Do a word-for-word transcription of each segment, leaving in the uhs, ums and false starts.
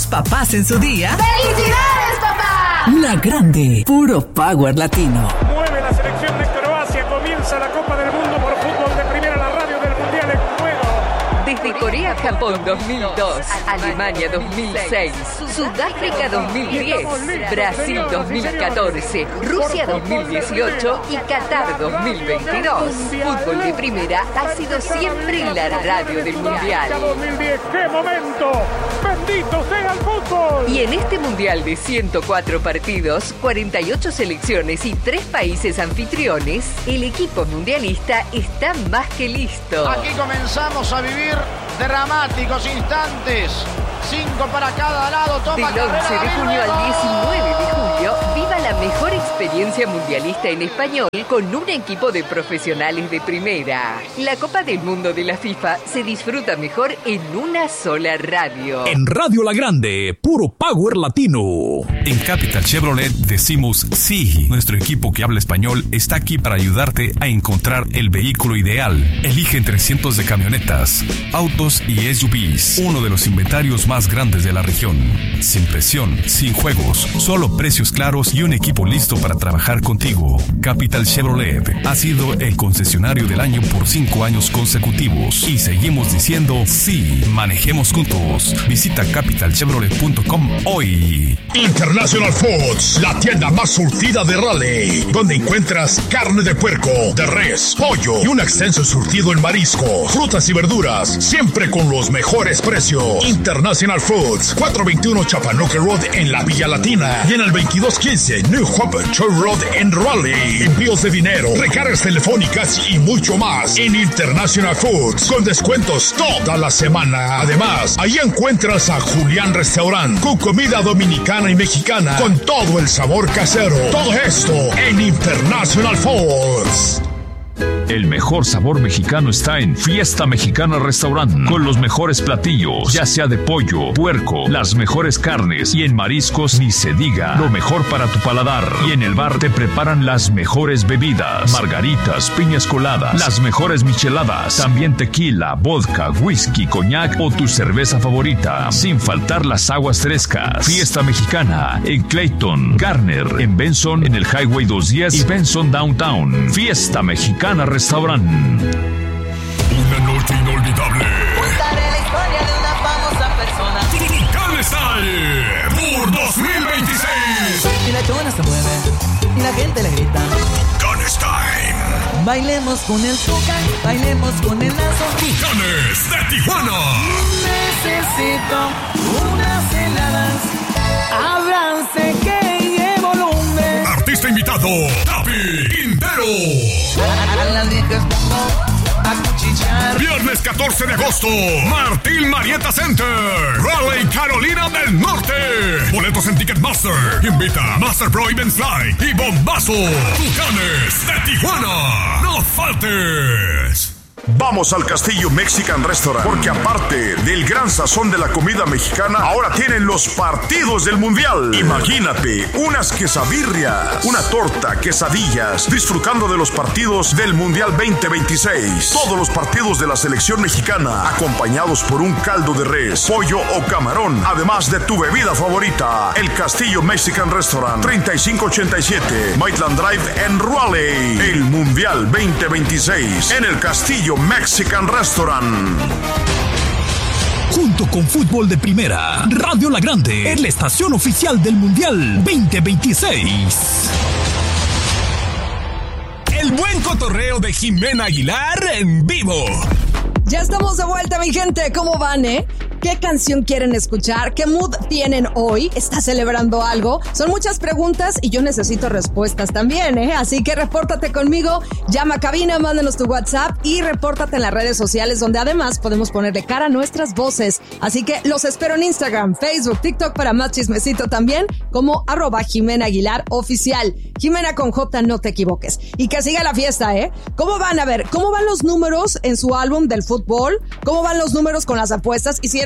los papás en su día. ¡Felicidades, papá! La Grande, puro power latino. Mueve la selección de Croacia, comienza la Copa del Mundo por fútbol de primera, la radio del Mundial en juego. Desde Corea-Japón dos mil dos, Alemania dos mil seis, Sudáfrica dos mil diez, Brasil dos mil catorce, Rusia dos mil dieciocho y Qatar dos mil veintidós. Fútbol de primera ha sido siempre la radio del Mundial. dos mil diez, ¡qué momento! ¡Bendito sea el fútbol! Y en este Mundial de ciento cuatro partidos, cuarenta y ocho selecciones y tres países anfitriones, el equipo mundialista está más que listo. Aquí comenzamos a vivir dramáticos instantes. Cinco para cada lado. Toma Del once de junio al diecinueve de julio, viva la mejor experiencia mundialista en español con un equipo de profesionales de primera. La Copa del Mundo de la FIFA se disfruta mejor en una sola radio. En Radio La Grande, puro power latino. En Capital Chevrolet decimos sí. Nuestro equipo que habla español está aquí para ayudarte a encontrar el vehículo ideal. Elige entre cientos de camionetas, autos y S U Vs. Uno de los inventarios más grandes de la región. Sin presión, sin juegos, solo precios claros y un equipo listo para trabajar contigo. Capital Chevrolet ha sido el concesionario del año por cinco años consecutivos y seguimos diciendo sí. Manejemos juntos. Visita capital chevrolet punto com hoy. International Foods, la tienda más surtida de Raleigh, donde encuentras carne de puerco, de res, pollo y un extenso surtido en mariscos, frutas y verduras, siempre con los mejores precios. International Foods, cuatrocientos veintiuno Chapanoque Road en la Villa Latina y en el veintidós quince New Hope Church Road en Raleigh. Envíos de dinero, recargas telefónicas y mucho más en International Foods con descuentos toda la semana. Además, ahí encuentras a Julián Restaurant con comida dominicana y mexicana con todo el sabor casero. Todo esto en International Foods. El mejor sabor mexicano está en Fiesta Mexicana Restaurant, con los mejores platillos, ya sea de pollo, puerco, las mejores carnes y en mariscos ni se diga. Lo mejor para tu paladar. Y en el bar te preparan las mejores bebidas, margaritas, piñas coladas, las mejores micheladas, también tequila, vodka, whisky, coñac o tu cerveza favorita, sin faltar las aguas frescas. Fiesta Mexicana en Clayton, Garner, en Benson, en el Highway doscientos diez y Benson Downtown. Fiesta Mexicana Restaurant. Una noche inolvidable. Contaré la historia de una famosa persona. Titan Style por dos mil veintiséis. Y la chona se mueve y la gente le grita. Titan Style. Bailemos con el Tucán, bailemos con el Lazo. Tucanes de Tijuana. Necesito unas heladas. Ábranse que llevo lumbre. Artista invitado, Tapi Quintero. A las viejas pongo a cuchillar. Viernes catorce de agosto, Martín Marietta Center, Raleigh, Carolina del Norte. Boletos en Ticketmaster. Invita Master Pro Events Fly y Bombazo. Tucanes de Tijuana. No faltes. Vamos al Castillo Mexican Restaurant, porque aparte del gran sazón de la comida mexicana, ahora tienen los partidos del Mundial. Imagínate, unas quesabirrias, una torta, quesadillas, disfrutando de los partidos del Mundial veinte veintiséis. Todos los partidos de la selección mexicana, acompañados por un caldo de res, pollo o camarón, además de tu bebida favorita. El Castillo Mexican Restaurant, treinta y cinco ochenta y siete Maitland Drive en Raleigh. El Mundial veinte veintiséis en el Castillo Mexican Restaurant. Junto con Fútbol de Primera, Radio La Grande es la estación oficial del Mundial veinte veintiséis. El buen cotorreo de Jimena Aguilar en vivo. Ya estamos de vuelta, mi gente. ¿Cómo van, eh? ¿Qué canción quieren escuchar? ¿Qué mood tienen hoy? ¿Está celebrando algo? Son muchas preguntas y yo necesito respuestas también, ¿eh? Así que repórtate conmigo, llama a cabina, mándanos tu WhatsApp y repórtate en las redes sociales, donde además podemos ponerle cara a nuestras voces. Así que los espero en Instagram, Facebook, TikTok para más chismecito también, como arroba Jimena Aguilar Oficial. Jimena con J, no te equivoques. Y que siga la fiesta, ¿eh? ¿Cómo van? A ver, ¿cómo van los números en su álbum del fútbol? ¿Cómo van los números con las apuestas? ¿Hicieron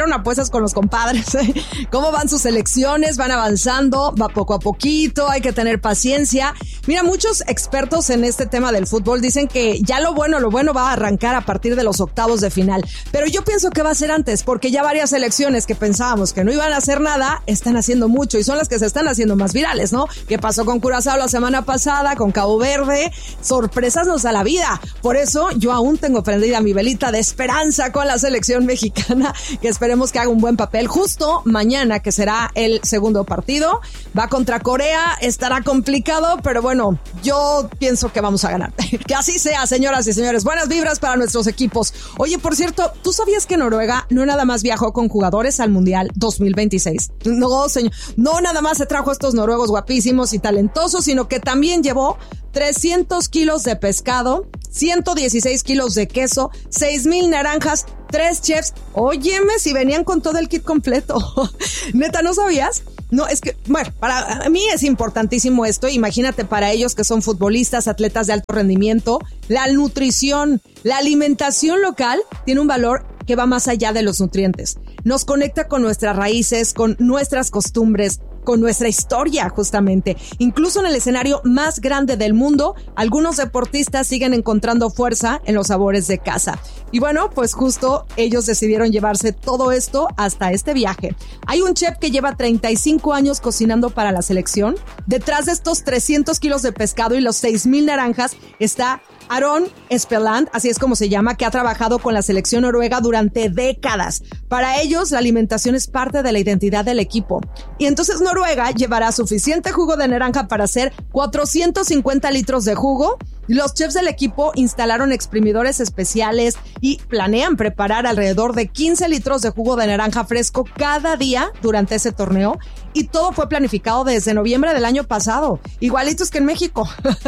hicieron apuestas con los compadres, ¿eh? ¿Cómo van sus elecciones? Van avanzando, va poco a poquito, hay que tener paciencia. Mira, muchos expertos en este tema del fútbol dicen que ya lo bueno, lo bueno va a arrancar a partir de los octavos de final. Pero yo pienso que va a ser antes, porque ya varias selecciones que pensábamos que no iban a hacer nada, están haciendo mucho y son las que se están haciendo más virales, ¿no? ¿Qué pasó con Curazao la semana pasada, con Cabo Verde? Sorpresas nos da la vida. Por eso yo aún tengo prendida mi velita de esperanza con la selección mexicana, que esperemos que haga un buen papel. Justo mañana, que será el segundo partido, va contra Corea, estará complicado, pero bueno, yo pienso que vamos a ganar. Que así sea, señoras y señores. Buenas vibras para nuestros equipos. Oye, por cierto, ¿tú sabías que Noruega no nada más viajó con jugadores al Mundial dos mil veintiséis? No, señor, no nada más se trajo a estos noruegos guapísimos y talentosos, sino que también llevó trescientos kilos de pescado, ciento dieciséis kilos de queso, seis mil naranjas, tres chefs. Óyeme, si venían con todo el kit completo. ¿Neta, no sabías? No, es que, bueno, para mí es importantísimo esto. Imagínate para ellos que son futbolistas, atletas de alto rendimiento, la nutrición, la alimentación local tiene un valor que va más allá de los nutrientes. Nos conecta con nuestras raíces, con nuestras costumbres, con nuestra historia, justamente. Incluso en el escenario más grande del mundo, algunos deportistas siguen encontrando fuerza en los sabores de casa. Y bueno, pues justo ellos decidieron llevarse todo esto hasta este viaje. Hay un chef que lleva treinta y cinco años cocinando para la selección. Detrás de estos trescientos kilos de pescado y los seis mil naranjas está Aron Espeland, así es como se llama, que ha trabajado con la selección noruega durante décadas. Para ellos, la alimentación es parte de la identidad del equipo. Y entonces Noruega llevará suficiente jugo de naranja para hacer cuatrocientos cincuenta litros de jugo. Los chefs del equipo instalaron exprimidores especiales y planean preparar alrededor de quince litros de jugo de naranja fresco cada día durante ese torneo. Y todo fue planificado desde noviembre del año pasado, igualitos que en México.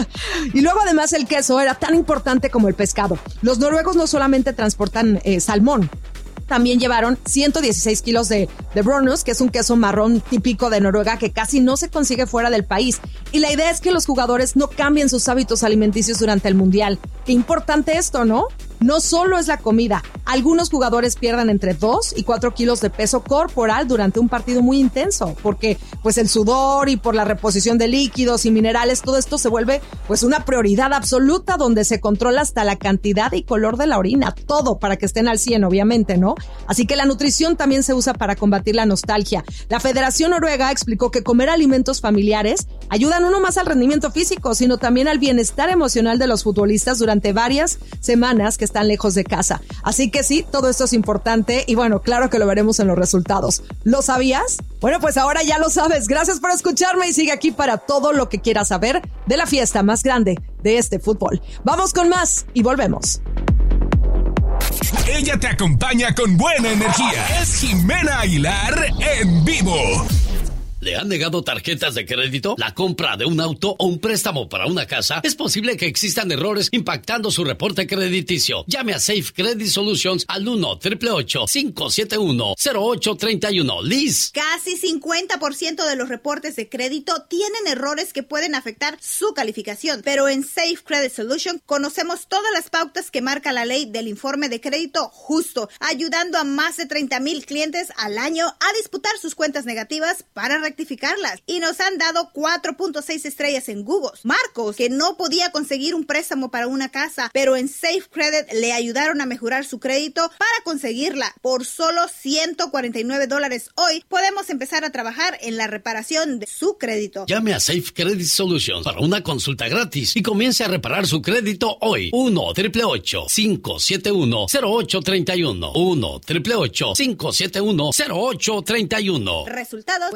Y luego además el queso era tan importante como el pescado. Los noruegos no solamente transportan eh, salmón, también llevaron ciento dieciséis kilos de, de Brønnøys, que es un queso marrón típico de Noruega que casi no se consigue fuera del país. Y la idea es que los jugadores no cambien sus hábitos alimenticios durante el Mundial. Qué importante esto, ¿no? No solo es la comida. Algunos jugadores pierden entre dos y cuatro kilos de peso corporal durante un partido muy intenso, porque pues el sudor y por la reposición de líquidos y minerales, todo esto se vuelve pues una prioridad absoluta donde se controla hasta la cantidad y color de la orina, todo para que estén al cien, obviamente, ¿no? Así que la nutrición también se usa para combatir la nostalgia. La Federación Noruega explicó que comer alimentos familiares ayudan no nomás al rendimiento físico, sino también al bienestar emocional de los futbolistas durante varias semanas que están lejos de casa. Así que sí, todo esto es importante y bueno, claro que lo veremos en los resultados. ¿Lo sabías? Bueno, pues ahora ya lo sabes. Gracias por escucharme y sigue aquí para todo lo que quieras saber de la fiesta más grande de este fútbol. Vamos con más y volvemos. Ella te acompaña con buena energía. Es Jimena Aguilar en vivo. ¿Le han negado tarjetas de crédito? ¿La compra de un auto o un préstamo para una casa? Es posible que existan errores impactando su reporte crediticio. Llame a Safe Credit Solutions al uno, ocho ocho ocho, cinco siete uno, cero ocho tres uno. Liz. Casi cincuenta por ciento de los reportes de crédito tienen errores que pueden afectar su calificación. Pero en Safe Credit Solutions conocemos todas las pautas que marca la ley del informe de crédito justo, ayudando a más de treinta mil clientes al año a disputar sus cuentas negativas para rectificarlas. Y nos han dado cuatro punto seis estrellas en Google. Marcos, que no podía conseguir un préstamo para una casa, pero en Safe Credit le ayudaron a mejorar su crédito para conseguirla. Por solo ciento cuarenta y nueve dólares hoy, podemos empezar a trabajar en la reparación de su crédito. Llame a Safe Credit Solutions para una consulta gratis y comience a reparar su crédito hoy. uno, ocho ocho ocho, cinco siete uno, cero ocho tres uno. uno, ocho ocho ocho, cinco siete uno, cero ocho tres uno. Resultados